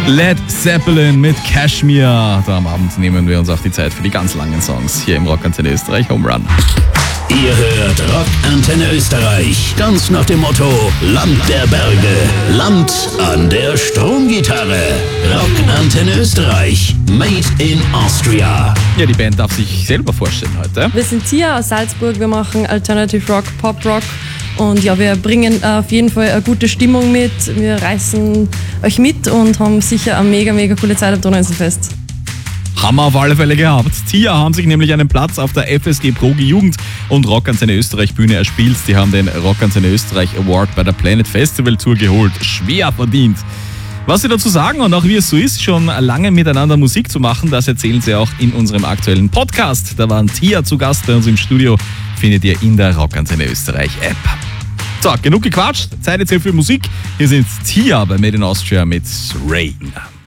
Led Zeppelin mit Kashmir. Da am Abend nehmen wir uns auch die Zeit für die ganz langen Songs hier im Rockantenne Österreich Home Run. Ihr hört Rockantenne Österreich, ganz nach dem Motto Land der Berge, Land an der Stromgitarre. Rockantenne Österreich, made in Austria. Ja, die Band darf sich selber vorstellen heute. Wir sind Tia aus Salzburg, wir machen Alternative Rock, Pop Rock und ja, wir bringen auf jeden Fall eine gute Stimmung mit. Wir reißen euch mit und haben sicher eine mega, mega coole Zeit am Donauinselfest. Haben wir auf alle Fälle gehabt. Tia haben sich nämlich einen Platz auf der FSG Progi Jugend und Rockantenne Österreich Bühne erspielt. Die haben den Rockantenne Österreich Award bei der Planet Festival Tour geholt. Schwer verdient. Was sie dazu sagen und auch wie es so ist, schon lange miteinander Musik zu machen, das erzählen sie auch in unserem aktuellen Podcast. Da waren Tia zu Gast bei uns im Studio. Findet ihr in der Rockantenne Österreich App. So, genug gequatscht. Zeit jetzt für Musik. Hier sind Tia bei Made in Austria mit Rain.